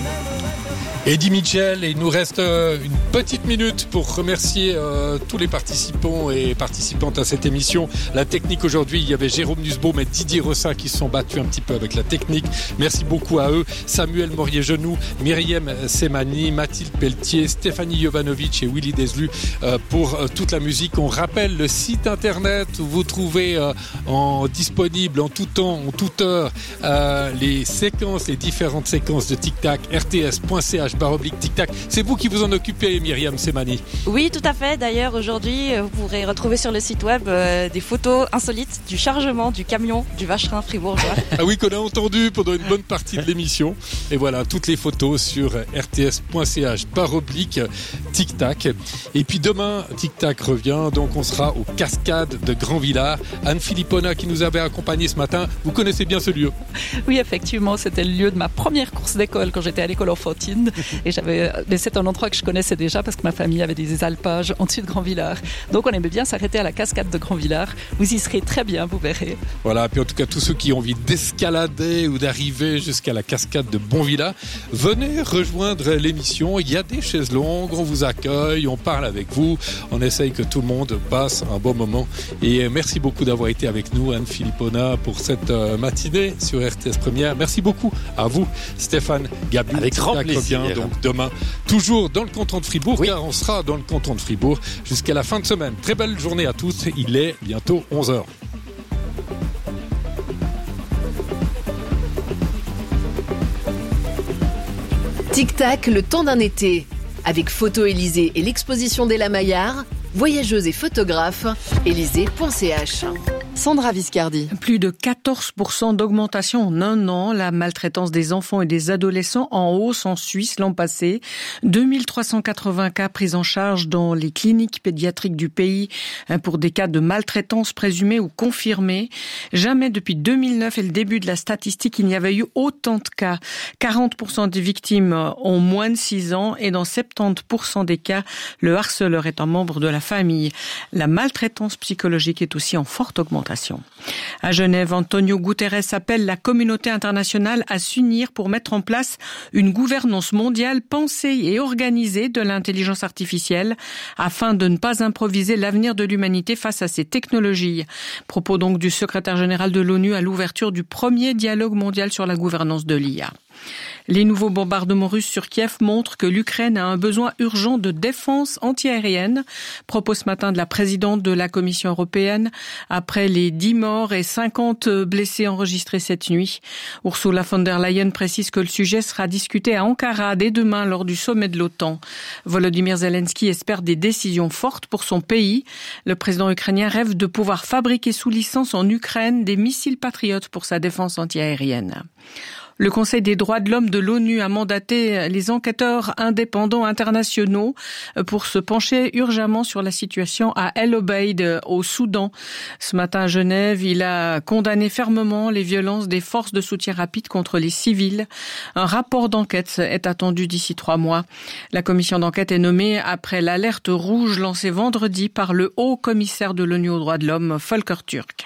Eddie Mitchell, et il nous reste une petite minute pour remercier tous les participants et participantes à cette émission. La technique aujourd'hui, il y avait Jérôme Nussbaum et Didier Rossin qui se sont battus un petit peu avec la technique. Merci beaucoup à eux. Samuel Morier-Genoux, Myriam Semani, Mathilde Pelletier, Stéphanie Jovanovic et Willy Deslu pour toute la musique. On rappelle le site internet où vous trouvez disponible en tout temps, en toute heure, les différentes séquences de Tic Tac, rts.ch/Tic Tac. C'est vous qui vous en occupez, Myriam Semani. Oui, tout à fait. D'ailleurs, aujourd'hui, vous pourrez retrouver sur le site web des photos insolites du chargement du camion du Vacherin fribourgeois. Ah oui, qu'on a entendu pendant une bonne partie de l'émission. Et voilà, toutes les photos sur rts.ch/Tic Tac. Et puis demain, Tic Tac revient. Donc on sera aux Cascades de Grand-Villard. Anne Philippona qui nous avait accompagnés ce matin. Vous connaissez bien ce lieu? Oui, effectivement, c'était le lieu de ma première course d'école quand j'étais à l'école enfantine. Et mais c'est un endroit que je connaissais déjà parce que ma famille avait des alpages en dessus de Grand-Villard. Donc on aimait bien s'arrêter à la cascade de Grand-Villard. Vous y serez très bien, vous verrez. Voilà, puis en tout cas tous ceux qui ont envie d'escalader ou d'arriver jusqu'à la cascade de Bonvilla, venez rejoindre l'émission. Il y a des chaises longues, on vous accueille, on parle avec vous, on essaye que tout le monde passe un bon moment. Et merci beaucoup d'avoir été avec nous, Anne Philippona, pour cette matinée sur RTS Première. Merci beaucoup à vous, Stéphane Gabu. Avec grand plaisir. Donc demain, toujours dans le canton de Fribourg, oui. Car on sera dans le canton de Fribourg jusqu'à la fin de semaine. Très belle journée à tous. Il est bientôt 11h. Tic Tac, le temps d'un été. Avec Photo Élysée et l'exposition d'Ella Maillard, voyageuse et photographe, élysée.ch. Sandra Viscardi. Plus de 14% d'augmentation en un an. La maltraitance des enfants et des adolescents en hausse en Suisse l'an passé. 2380 cas pris en charge dans les cliniques pédiatriques du pays pour des cas de maltraitance présumés ou confirmés. Jamais depuis 2009 et le début de la statistique, il n'y avait eu autant de cas. 40% des victimes ont moins de 6 ans et dans 70% des cas, le harceleur est un membre de la famille. La maltraitance psychologique est aussi en forte augmentation. À Genève, Antonio Guterres appelle la communauté internationale à s'unir pour mettre en place une gouvernance mondiale pensée et organisée de l'intelligence artificielle afin de ne pas improviser l'avenir de l'humanité face à ces technologies. Propos donc du secrétaire général de l'ONU à l'ouverture du premier dialogue mondial sur la gouvernance de l'IA. Les nouveaux bombardements russes sur Kiev montrent que l'Ukraine a un besoin urgent de défense antiaérienne. Propos ce matin de la présidente de la Commission européenne après les 10 morts et 50 blessés enregistrés cette nuit. Ursula von der Leyen précise que le sujet sera discuté à Ankara dès demain lors du sommet de l'OTAN. Volodymyr Zelensky espère des décisions fortes pour son pays. Le président ukrainien rêve de pouvoir fabriquer sous licence en Ukraine des missiles patriotes pour sa défense antiaérienne. Le Conseil des droits de l'homme de l'ONU a mandaté les enquêteurs indépendants internationaux pour se pencher urgemment sur la situation à El Obeid au Soudan. Ce matin à Genève, il a condamné fermement les violences des forces de soutien rapide contre les civils. Un rapport d'enquête est attendu d'ici 3 mois. La commission d'enquête est nommée après l'alerte rouge lancée vendredi par le haut commissaire de l'ONU aux droits de l'homme, Volker Turk.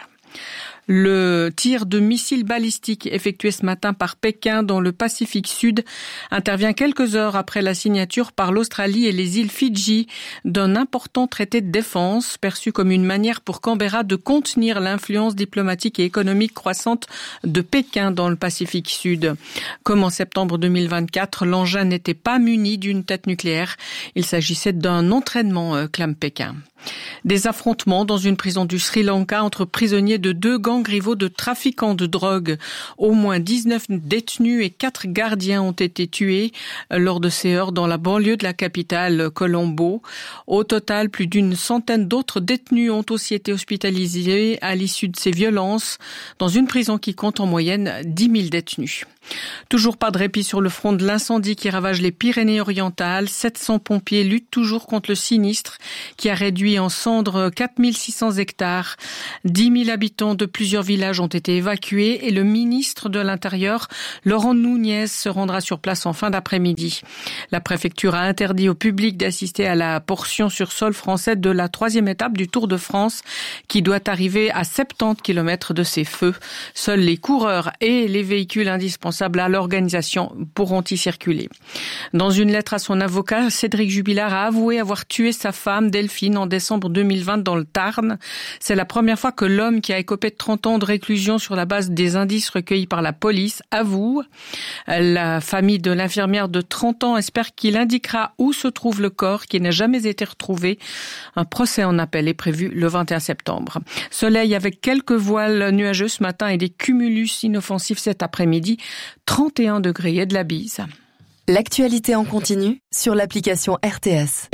Le tir de missiles balistiques effectué ce matin par Pékin dans le Pacifique Sud intervient quelques heures après la signature par l'Australie et les îles Fidji d'un important traité de défense perçu comme une manière pour Canberra de contenir l'influence diplomatique et économique croissante de Pékin dans le Pacifique Sud. Comme en septembre 2024, l'engin n'était pas muni d'une tête nucléaire. Il s'agissait d'un entraînement, clame Pékin. Des affrontements dans une prison du Sri Lanka entre prisonniers de 2 gangs rivaux de trafiquants de drogue. Au moins 19 détenus et 4 gardiens ont été tués lors de ces heurts dans la banlieue de la capitale, Colombo. Au total, plus d'une centaine d'autres détenus ont aussi été hospitalisés à l'issue de ces violences dans une prison qui compte en moyenne 10 000 détenus. Toujours pas de répit sur le front de l'incendie qui ravage les Pyrénées-Orientales. 700 pompiers luttent toujours contre le sinistre qui a réduit en cendres 4600 hectares. 10 000 habitants de plusieurs villages ont été évacués et le ministre de l'Intérieur, Laurent Nunez, se rendra sur place en fin d'après-midi. La préfecture a interdit au public d'assister à la portion sur sol français de la 3e étape du Tour de France qui doit arriver à 70 km de ces feux. Seuls les coureurs et les véhicules indispensables responsables à l'organisation pourront y circuler. Dans une lettre à son avocat, Cédric Jubilard a avoué avoir tué sa femme Delphine en décembre 2020 dans le Tarn. C'est la première fois que l'homme qui a écopé de 30 ans de réclusion sur la base des indices recueillis par la police avoue. La famille de l'infirmière de 30 ans espère qu'il indiquera où se trouve le corps qui n'a jamais été retrouvé. Un procès en appel est prévu le 21 septembre. Soleil avec quelques voiles nuageux ce matin et des cumulus inoffensifs cet après-midi. 31 degrés et de la bise. L'actualité en continu sur l'application RTS.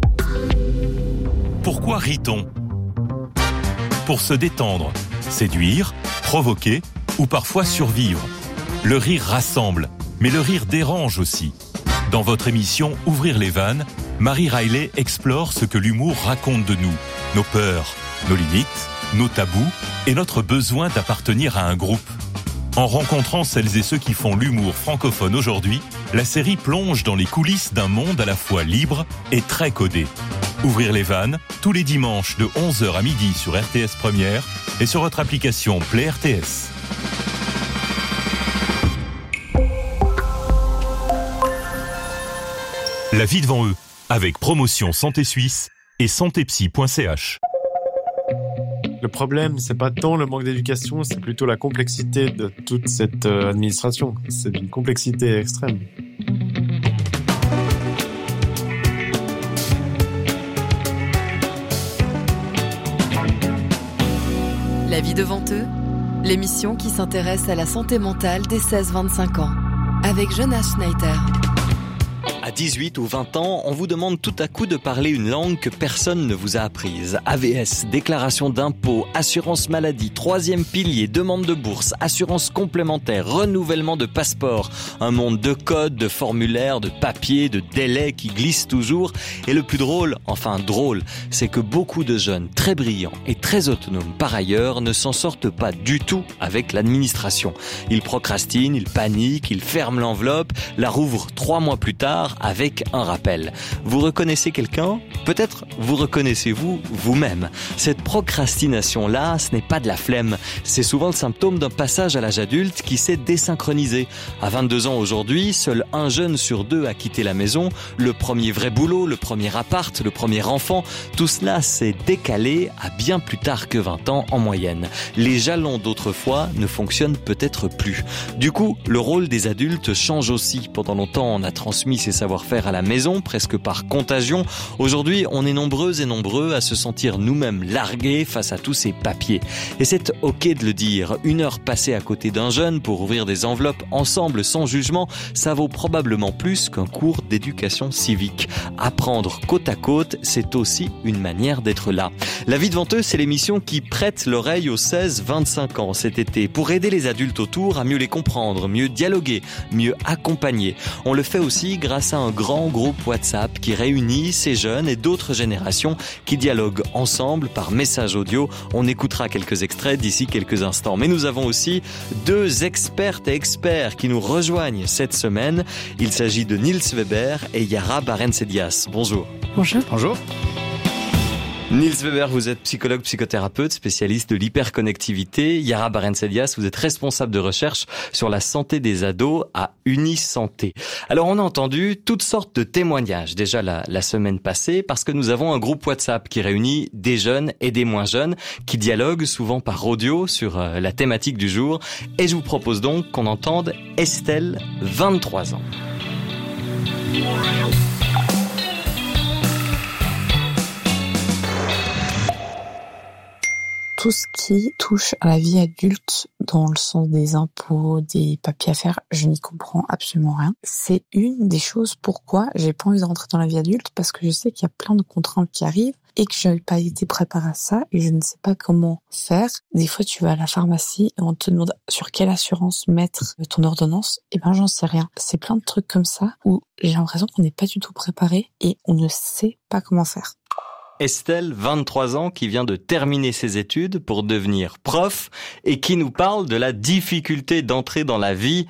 Pourquoi rit-on ? Pour se détendre, séduire, provoquer ou parfois survivre. Le rire rassemble, mais le rire dérange aussi. Dans votre émission Ouvrir les vannes, Marie Riley explore ce que l'humour raconte de nous, nos peurs, nos limites, nos tabous et notre besoin d'appartenir à un groupe. En rencontrant celles et ceux qui font l'humour francophone aujourd'hui, la série plonge dans les coulisses d'un monde à la fois libre et très codé. Ouvrir les vannes, tous les dimanches de 11h à midi sur RTS Première et sur votre application Play RTS. La vie devant eux, avec Promotion Santé Suisse et santépsy.ch. Le problème, c'est pas tant le manque d'éducation, c'est plutôt la complexité de toute cette administration. C'est d'une complexité extrême. La vie devant eux, l'émission qui s'intéresse à la santé mentale des 16-25 ans, avec Jonas Schneider. À 18 ou 20 ans, on vous demande tout à coup de parler une langue que personne ne vous a apprise. AVS, déclaration d'impôt, assurance maladie, 3e pilier, demande de bourse, assurance complémentaire, renouvellement de passeport. Un monde de codes, de formulaires, de papiers, de délais qui glissent toujours. Et le plus drôle, enfin drôle, c'est que beaucoup de jeunes très brillants et très autonomes par ailleurs ne s'en sortent pas du tout avec l'administration. Ils procrastinent, ils paniquent, ils ferment l'enveloppe, la rouvrent 3 mois plus tard avec un rappel. Vous reconnaissez quelqu'un ? Peut-être vous reconnaissez-vous vous-même. Cette procrastination-là, ce n'est pas de la flemme. C'est souvent le symptôme d'un passage à l'âge adulte qui s'est désynchronisé. À 22 ans aujourd'hui, seul un jeune sur 2 a quitté la maison. Le premier vrai boulot, le premier appart, le premier enfant, tout cela s'est décalé à bien plus tard que 20 ans en moyenne. Les jalons d'autrefois ne fonctionnent peut-être plus. Du coup, le rôle des adultes change aussi. Pendant longtemps, on a transmis ses savoir-faire à la maison, presque par contagion. Aujourd'hui, on est nombreux et nombreux à se sentir nous-mêmes largués face à tous ces papiers. Et c'est ok de le dire. 1 heure passée à côté d'un jeune pour ouvrir des enveloppes ensemble sans jugement, ça vaut probablement plus qu'un cours d'éducation civique. Apprendre côte à côte, c'est aussi une manière d'être là. La vie devant eux, c'est l'émission qui prête l'oreille aux 16-25 ans cet été pour aider les adultes autour à mieux les comprendre, mieux dialoguer, mieux accompagner. On le fait aussi grâce à un grand groupe WhatsApp qui réunit ces jeunes et d'autres générations qui dialoguent ensemble par message audio. On écoutera quelques extraits d'ici quelques instants. Mais nous avons aussi 2 expertes et experts qui nous rejoignent cette semaine. Il s'agit de Niels Weber et Yara Barentsedias. Bonjour. Bonjour. Bonjour. Niels Weber, vous êtes psychologue, psychothérapeute, spécialiste de l'hyperconnectivité. Yara Barentsedias, vous êtes responsable de recherche sur la santé des ados à Unisanté. Alors, on a entendu toutes sortes de témoignages déjà la semaine passée parce que nous avons un groupe WhatsApp qui réunit des jeunes et des moins jeunes qui dialoguent souvent par audio sur la thématique du jour. Et je vous propose donc qu'on entende Estelle, 23 ans. Tout ce qui touche à la vie adulte dans le sens des impôts, des papiers à faire, je n'y comprends absolument rien. C'est une des choses pourquoi j'ai pas envie de rentrer dans la vie adulte, parce que je sais qu'il y a plein de contraintes qui arrivent et que je n'ai pas été préparée à ça et je ne sais pas comment faire. Des fois, tu vas à la pharmacie et on te demande sur quelle assurance mettre ton ordonnance. Eh ben, j'en sais rien. C'est plein de trucs comme ça où j'ai l'impression qu'on n'est pas du tout préparé et on ne sait pas comment faire. Estelle, 23 ans, qui vient de terminer ses études pour devenir prof et qui nous parle de la difficulté d'entrer dans la vie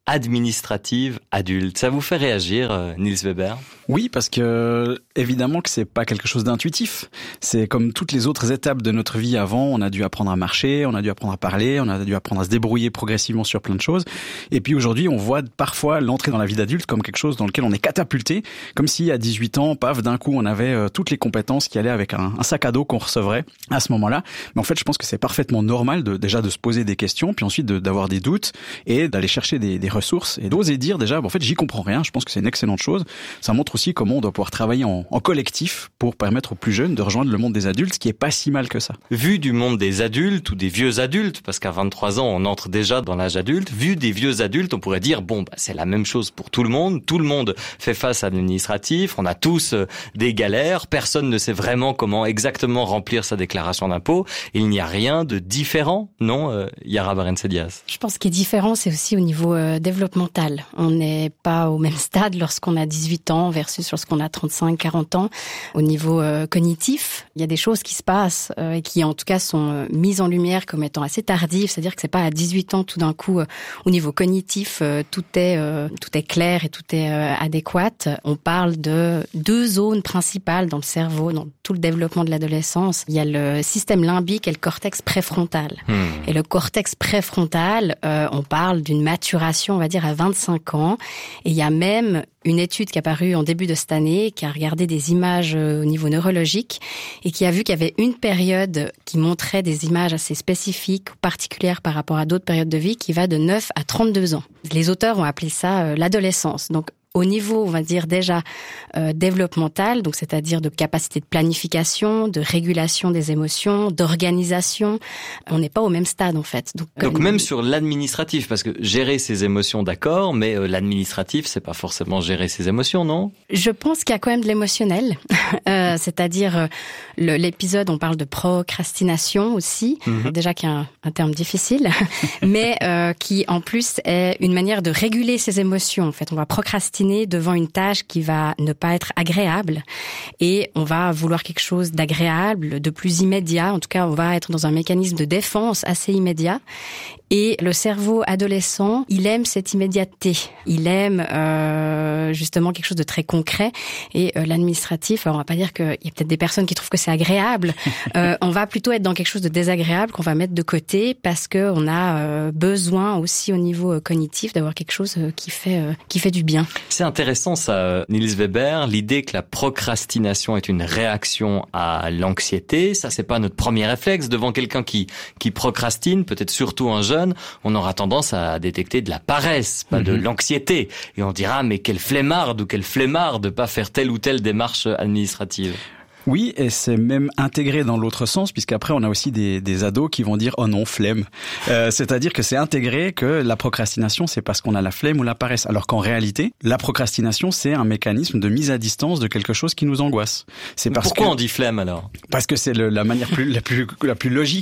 administrative adulte. Ça vous fait réagir, Niels Weber ? Oui, parce que évidemment que c'est pas quelque chose d'intuitif. C'est comme toutes les autres étapes de notre vie avant. On a dû apprendre à marcher, on a dû apprendre à parler, on a dû apprendre à se débrouiller progressivement sur plein de choses. Et puis aujourd'hui, on voit parfois l'entrée dans la vie d'adulte comme quelque chose dans lequel on est catapulté, comme si à 18 ans, paf, d'un coup, on avait toutes les compétences qui allaient avec un sac à dos qu'on recevrait à ce moment-là. Mais en fait, je pense que c'est parfaitement normal déjà de se poser des questions, puis ensuite d'avoir des doutes et d'aller chercher des ressources et d'oser dire déjà, en fait, j'y comprends rien. Je pense que c'est une excellente chose. Ça montre aussi comment on doit pouvoir travailler en collectif pour permettre aux plus jeunes de rejoindre le monde des adultes, ce qui est pas si mal que ça. Vu du monde des adultes ou des vieux adultes, parce qu'à 23 ans, on entre déjà dans l'âge adulte, vu des vieux adultes, on pourrait dire, c'est la même chose pour tout le monde fait face à l'administratif, on a tous des galères, personne ne sait vraiment comment exactement remplir sa déclaration d'impôt, il n'y a rien de différent, non, Yara Barentsedias? Je pense qu'il est différent, c'est aussi au niveau développemental. On n'est pas au même stade lorsqu'on a 18 ans versus lorsqu'on a 35, 40 ans. Au niveau cognitif, il y a des choses qui se passent et qui en tout cas sont mises en lumière comme étant assez tardives, c'est-à-dire que c'est pas à 18 ans tout d'un coup au niveau cognitif tout est clair et tout est adéquat. On parle de 2 zones principales dans le cerveau, dans tout le développement de l'adolescence. Il y a le système limbique et le cortex préfrontal. Et le cortex préfrontal, on parle d'une maturation, on va dire, à 25 ans. Et il y a même une étude qui est apparue en début de cette année, qui a regardé des images au niveau neurologique et qui a vu qu'il y avait une période qui montrait des images assez spécifiques, particulières par rapport à d'autres périodes de vie, qui va de 9 à 32 ans. Les auteurs ont appelé ça l'adolescence. Donc, au niveau, on va dire déjà développemental, donc c'est-à-dire de capacité de planification, de régulation des émotions, d'organisation, on n'est pas au même stade en fait. Donc même sur l'administratif, parce que gérer ses émotions, d'accord, mais l'administratif, c'est pas forcément gérer ses émotions, non ? Je pense qu'il y a quand même de l'émotionnel, c'est-à-dire l'épisode, on parle de procrastination aussi, déjà qui est un terme difficile, mais qui en plus est une manière de réguler ses émotions. En fait, on va procrastiner devant une tâche qui va ne pas être agréable et on va vouloir quelque chose d'agréable, de plus immédiat. En tout cas, on va être dans un mécanisme de défense assez immédiat. Et le cerveau adolescent, il aime cette immédiateté. Il aime justement quelque chose de très concret. Et l'administratif, alors on va pas dire qu'il y a peut-être des personnes qui trouvent que c'est agréable. On va plutôt être dans quelque chose de désagréable qu'on va mettre de côté parce que on a besoin aussi au niveau cognitif d'avoir quelque chose qui fait du bien. C'est intéressant ça, Niels Weber, l'idée que la procrastination est une réaction à l'anxiété. Ça, c'est pas notre premier réflexe devant quelqu'un qui procrastine, peut-être surtout un jeune. On aura tendance à détecter de la paresse, pas de l'anxiété. Et on dira, mais quel flemmard ou quel flemmard de pas faire telle ou telle démarche administrative. Oui, et c'est même intégré dans l'autre sens, puisqu'après on a aussi des ados qui vont dire « oh non, flemme ». C'est-à-dire que c'est intégré que la procrastination, c'est parce qu'on a la flemme ou la paresse. Alors qu'en réalité, la procrastination, c'est un mécanisme de mise à distance de quelque chose qui nous angoisse. Pourquoi on dit flemme alors ? Parce que c'est la manière la plus logique,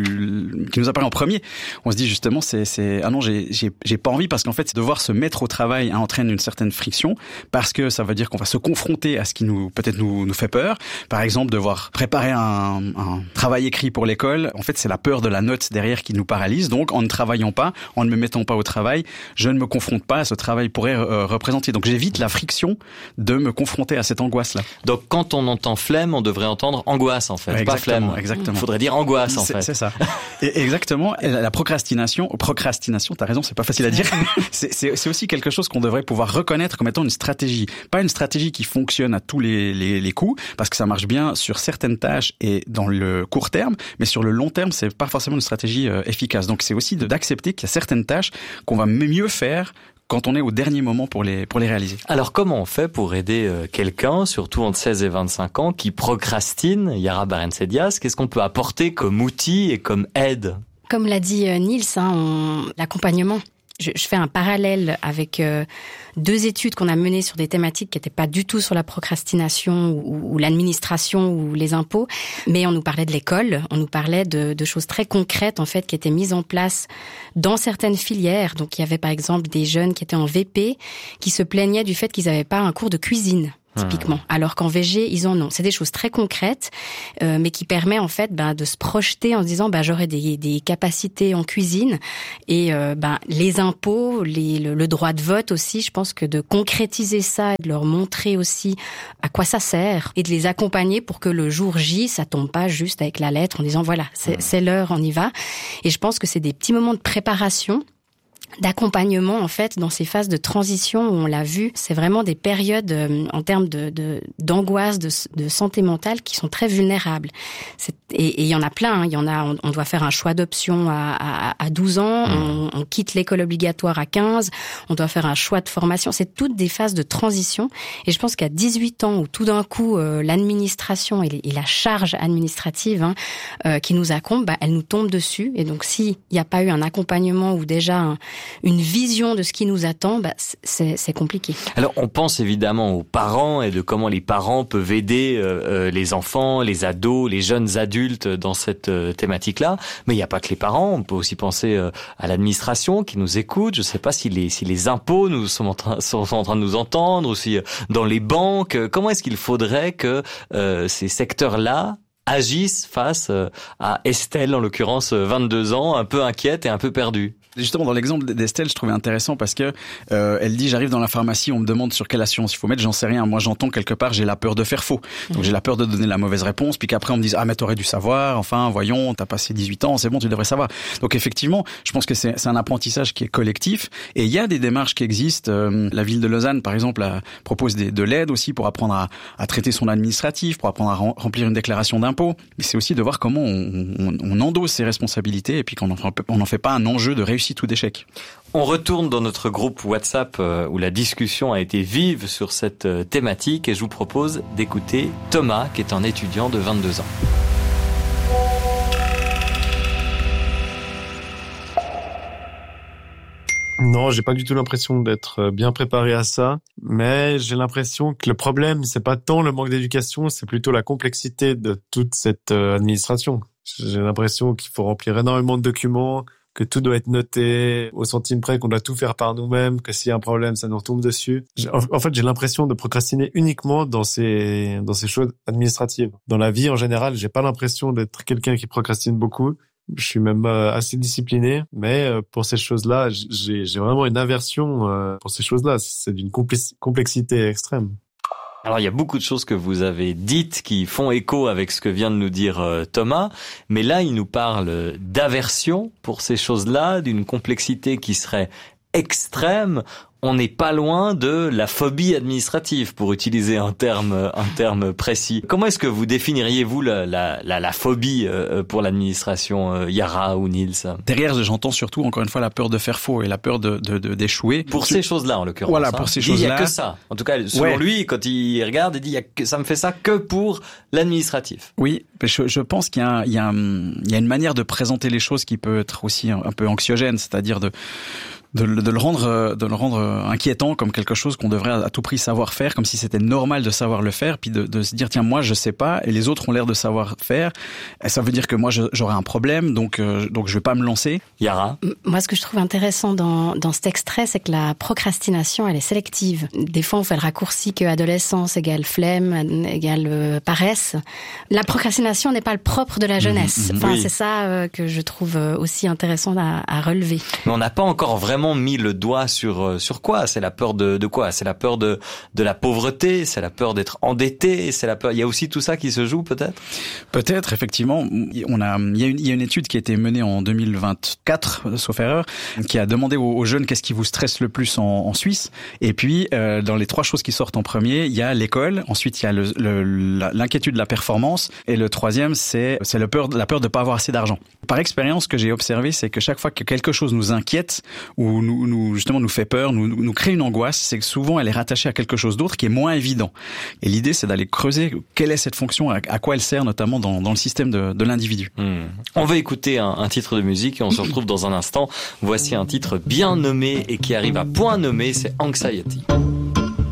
qui nous apparaît en premier. On se dit justement, ah non, j'ai pas envie, parce qu'en fait, devoir se mettre au travail entraîne une certaine friction, parce que ça veut dire qu'on va se confronter à ce qui peut-être nous fait peur. Par exemple, devoir préparer un travail écrit pour l'école, en fait, c'est la peur de la note derrière qui nous paralyse. Donc, en ne travaillant pas, en ne me mettant pas au travail, je ne me confronte pas à ce travail pourrait représenter. Donc, j'évite la friction de me confronter à cette angoisse-là. Donc, quand on entend flemme, on devrait entendre angoisse, en fait, ouais, pas flemme. Exactement. Il faudrait dire angoisse, en fait. C'est ça. Et exactement. Et la procrastination, t'as raison, c'est pas facile à dire. c'est aussi quelque chose qu'on devrait pouvoir reconnaître comme étant une stratégie. Pas une stratégie qui fonctionne à tous les coups, parce que ça marche bien sur certaines tâches et dans le court terme, mais sur le long terme, c'est pas forcément une stratégie efficace. Donc c'est aussi d'accepter qu'il y a certaines tâches qu'on va mieux faire quand on est au dernier moment pour les réaliser. Alors comment on fait pour aider quelqu'un, surtout entre 16 et 25 ans, qui procrastine, Yara Barentsedias? Qu'est-ce qu'on peut apporter comme outil et comme aide? Comme l'a dit Niels, l'accompagnement. Je fais un parallèle avec 2 études qu'on a menées sur des thématiques qui n'étaient pas du tout sur la procrastination ou l'administration ou les impôts, mais on nous parlait de l'école, on nous parlait de choses très concrètes en fait qui étaient mises en place dans certaines filières. Donc il y avait par exemple des jeunes qui étaient en VP qui se plaignaient du fait qu'ils n'avaient pas un cours de cuisine typiquement. Alors qu'en VG, ils en ont. C'est des choses très concrètes, mais qui permet en fait de se projeter en se disant j'aurai des capacités en cuisine et les impôts, le droit de vote aussi. Je pense que de concrétiser ça, de leur montrer aussi à quoi ça sert et de les accompagner pour que le jour J, ça tombe pas juste avec la lettre en disant voilà, c'est l'heure, on y va. Et je pense que c'est des petits moments de préparation, d'accompagnement en fait dans ces phases de transition où on l'a vu, c'est vraiment des périodes en termes d'angoisse, de santé mentale qui sont très vulnérables. Et il y en a plein, il y en a, on doit faire un choix d'option à 12 ans, on quitte l'école obligatoire à 15, on doit faire un choix de formation, c'est toutes des phases de transition et je pense qu'à 18 ans où tout d'un coup l'administration et la charge administrative qui nous incombe, elle nous tombe dessus et donc s'il n'y a pas eu un accompagnement ou déjà une vision de ce qui nous attend, c'est compliqué. Alors, on pense évidemment aux parents et de comment les parents peuvent aider les enfants, les ados, les jeunes adultes dans cette thématique-là. Mais il n'y a pas que les parents. On peut aussi penser à l'administration qui nous écoute. Je ne sais pas si les impôts sont en train de nous entendre, ou si dans les banques. Comment est-ce qu'il faudrait que ces secteurs-là agissent face à Estelle, en l'occurrence 22 ans, un peu inquiète et un peu perdue? Justement, dans l'exemple d'Estelle, je trouvais intéressant parce que elle dit j'arrive dans la pharmacie, on me demande sur quelle assurance il faut mettre, j'en sais rien. Moi, j'entends quelque part, j'ai la peur de faire faux. Donc j'ai la peur de donner la mauvaise réponse, puis qu'après on me dise mais t'aurais dû savoir. Enfin, voyons, t'as passé 18 ans, c'est bon, tu devrais savoir. Donc effectivement, je pense que c'est un apprentissage qui est collectif et il y a des démarches qui existent. La ville de Lausanne, par exemple, propose de l'aide aussi pour apprendre à traiter son administratif, pour apprendre à remplir une déclaration d'impôt. Mais c'est aussi de voir comment on endosse ses responsabilités et puis qu'on n'en fait pas un enjeu de réussite ou d'échec. On retourne dans notre groupe WhatsApp où la discussion a été vive sur cette thématique et je vous propose d'écouter Thomas qui est un étudiant de 22 ans. Non, j'ai pas du tout l'impression d'être bien préparé à ça, mais j'ai l'impression que le problème, c'est pas tant le manque d'éducation, c'est plutôt la complexité de toute cette administration. J'ai l'impression qu'il faut remplir énormément de documents, que tout doit être noté au centime près, qu'on doit tout faire par nous-mêmes, que s'il y a un problème, ça nous retombe dessus. En fait, j'ai l'impression de procrastiner uniquement dans ces choses administratives. Dans la vie, en général, j'ai pas l'impression d'être quelqu'un qui procrastine beaucoup. Je suis même assez discipliné, mais pour ces choses-là, j'ai vraiment une aversion pour ces choses-là. C'est d'une complexité extrême. Alors, il y a beaucoup de choses que vous avez dites qui font écho avec ce que vient de nous dire Thomas, mais là, il nous parle d'aversion pour ces choses-là, d'une complexité qui serait extrême. On n'est pas loin de la phobie administrative, pour utiliser un terme précis. Comment est-ce que vous définiriez-vous la phobie pour l'administration, Yara ou Nils? Derrière, j'entends surtout, encore une fois, la peur de faire faux et la peur d'échouer. Pour ces choses-là, en l'occurrence. Voilà, pour ces choses-là. Il n'y a que ça. En tout cas, selon lui, quand il regarde, il dit ça me fait ça que pour l'administratif. Oui, je pense qu'il y a une manière de présenter les choses qui peut être aussi un peu anxiogène, c'est-à-dire de le rendre inquiétant, comme quelque chose qu'on devrait à tout prix savoir faire, comme si c'était normal de savoir le faire, puis de se dire tiens, moi je sais pas et les autres ont l'air de savoir faire, et ça veut dire que moi j'aurai un problème, donc je vais pas me lancer. Yara? Moi, ce que je trouve intéressant dans cet extrait, c'est que la procrastination, elle est sélective. Des fois, on fait le raccourci que adolescence égale flemme égale paresse. La procrastination n'est pas le propre de la jeunesse. Enfin, oui. C'est ça que je trouve aussi intéressant à relever. Mais on n'a pas encore vraiment mis le doigt sur quoi? C'est la peur de quoi? C'est la peur de la pauvreté, c'est la peur d'être endetté, c'est la peur. Il y a aussi tout ça qui se joue, peut-être? Peut-être, effectivement. Il y a une étude qui a été menée en 2024, sauf erreur, qui a demandé aux jeunes qu'est-ce qui vous stresse le plus en Suisse. Et puis, dans les 3 choses qui sortent en premier, il y a l'école, ensuite il y a l'inquiétude de la performance, et le troisième, c'est la peur de pas avoir assez d'argent. Par expérience, ce que j'ai observé, c'est que chaque fois que quelque chose nous inquiète, ou justement nous fait peur, nous crée une angoisse, c'est que souvent elle est rattachée à quelque chose d'autre qui est moins évident. Et l'idée, c'est d'aller creuser quelle est cette fonction, à quoi elle sert, notamment dans le système de l'individu. On va écouter un titre de musique et on se retrouve dans un instant. Voici un titre bien nommé et qui arrive à point nommé, c'est Anxiety.